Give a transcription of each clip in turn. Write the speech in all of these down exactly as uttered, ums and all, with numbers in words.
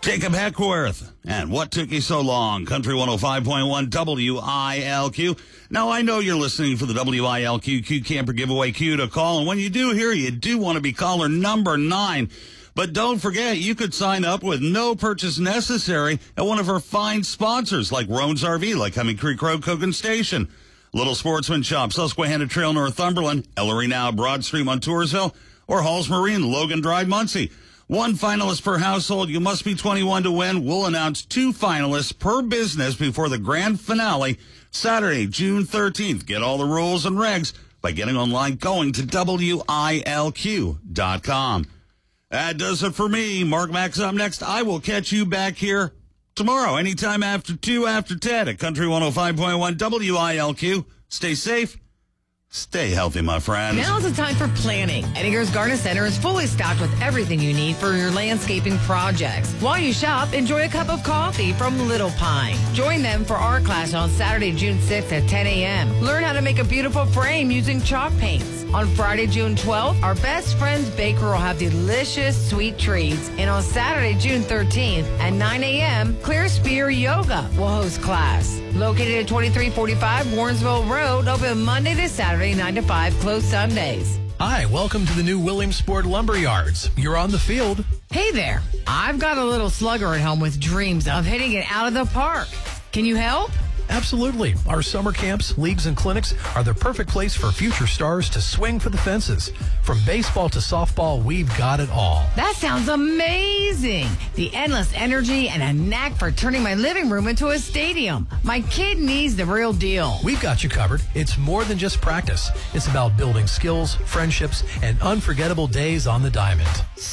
Jacob Heckworth, and What Took You So Long? Country one oh five point one W I L Q. Now, I know you're listening for the W I L Q Q Camper Giveaway Q to call, and when you do here, you do want to be caller number nine. But don't forget, you could sign up with no purchase necessary at one of our fine sponsors, like Roan's R V, like Cumming Creek Road, Cogan Station, Little Sportsman Shop, Susquehanna Trail, Northumberland, Ellery Now, Broad Street, Montoursville, or Halls Marine, Logan Drive, Muncie. One finalist per household. You must be twenty-one to win. We'll announce two finalists per business before the grand finale, Saturday, June thirteenth. Get all the rules and regs by getting online, going to W I L Q dot com. That does it for me. Mark Max up next. I will catch you back here tomorrow, anytime after two, after ten at Country one oh five point one W I L Q. Stay safe. Stay healthy, my friends. Now's the time for planning. Edinger's Garden Center is fully stocked with everything you need for your landscaping projects. While you shop, enjoy a cup of coffee from Little Pine. Join them for art class on Saturday, June sixth at ten a.m. Learn how to make a beautiful frame using chalk paints. On Friday, June twelfth, our Best Friends Baker will have delicious sweet treats. And on Saturday, June thirteenth at nine a.m., Clear Spear Yoga will host class. Located at twenty-three forty-five Warrensville Road, open Monday to Saturday, nine to five, closed Sundays. Hi, welcome to the new Williamsport Lumberyards. You're on the field. Hey there. I've got a little slugger at home with dreams of hitting it out of the park. Can you help? Absolutely. Our summer camps, leagues, and clinics are the perfect place for future stars to swing for the fences. From baseball to softball, we've got it all. That sounds amazing. The endless energy and a knack for turning my living room into a stadium. My kid needs the real deal. We've got you covered. It's more than just practice. It's about building skills, friendships, and unforgettable days on the diamond.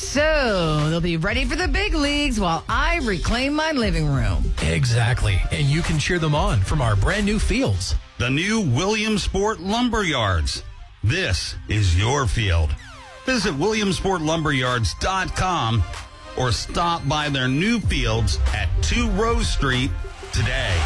So they'll be ready for the big leagues while I reclaim my living room. Exactly. And you can cheer them on from our brand new fields. The new Williamsport Lumberyards. This is your field. Visit Williamsport Lumberyards dot com or stop by their new fields at two Rose Street today.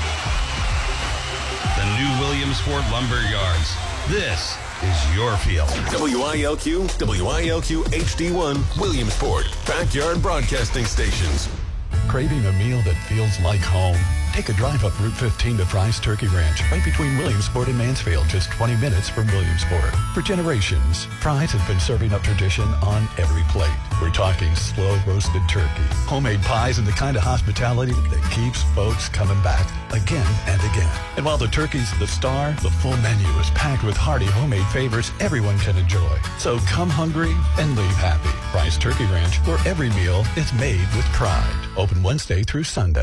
The new Williamsport Lumberyards. This is your field. W I L Q, W I L Q H D one, Williamsport, backyard broadcasting stations. Craving a meal that feels like home? Take a drive up Route fifteen to Fry's Turkey Ranch, right between Williamsport and Mansfield, just twenty minutes from Williamsport. For generations, Fry's has been serving up tradition on every plate. We're talking slow roasted turkey, homemade pies, and the kind of hospitality that keeps folks coming back again and again. And while the turkey's the star, the full menu is packed with hearty homemade favorites everyone can enjoy. So come hungry and leave happy. Fry's Turkey Ranch, where every meal is made with pride. Open Wednesday through Sunday.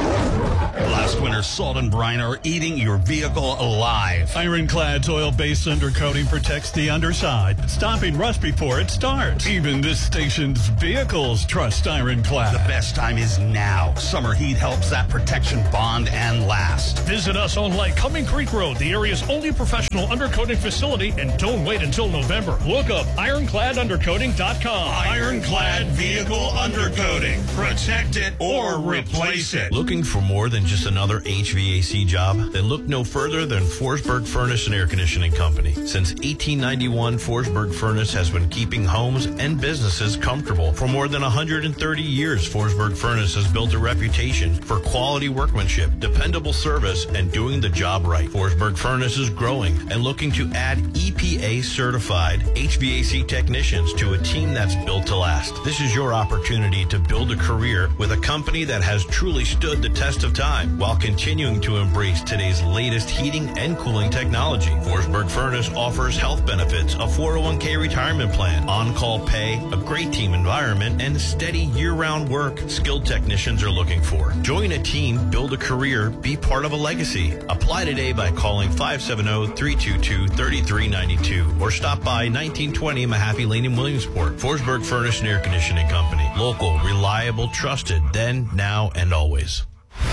Last winter's salt and brine are eating your vehicle alive. Ironclad's oil-based undercoating protects the underside, stopping rust before it starts. Even this station's vehicles trust Ironclad. The best time is now. Summer heat helps that protection bond and last. Visit us on Lake Cumming Creek Road, the area's only professional undercoating facility, and don't wait until November. Look up ironclad undercoating dot com. Ironclad Vehicle Undercoating. Protect it or replace it. Looking for more than just another H V A C job? Then look no further than Forsberg Furnace and Air Conditioning Company. Since eighteen ninety-one, Forsberg Furnace has been keeping homes and businesses comfortable. For more than one hundred thirty years, Forsberg Furnace has built a reputation for quality workmanship, dependable service, and doing the job right. Forsberg Furnace is growing and looking to add E P A certified H V A C technicians to a team that's built to last. This is your opportunity to build a career with a company that has truly stood the test of time while continuing to embrace today's latest heating and cooling technology. Forsberg Furnace offers health benefits, a four oh one k retirement plan, on-call pay, a great team environment, and steady year-round work skilled technicians are looking for. Join a team, build a career, be part of a legacy. Apply today by calling five seven zero, three two two, three three nine two or stop by nineteen twenty Mahaffey Lane in Williamsport. Forsberg Furnace and Air Conditioning Company. Local, reliable, trusted, then, now, and always.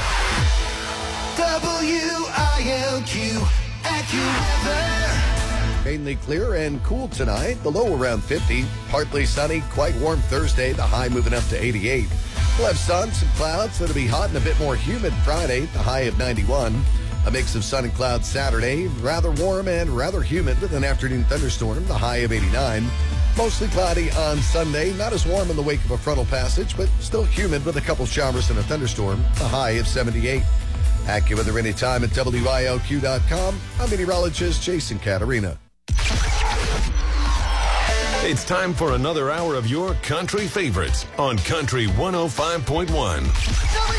W I L Q AccuWeather. Mainly clear and cool tonight. The low around fifty. Partly sunny, quite warm Thursday. The high moving up to eighty-eight. We'll have sun, some clouds. It'll be hot and a bit more humid Friday. The high of ninety-one. A mix of sun and clouds Saturday. Rather warm and rather humid with an afternoon thunderstorm. The high of eighty-nine. Mostly cloudy on Sunday. Not as warm in the wake of a frontal passage, but still humid with a couple showers and a thunderstorm. A high of seventy-eight. AccuWeather anytime at W I L Q dot com. I'm meteorologist Jason Caterina. It's time for another hour of your country favorites on Country one oh five point one.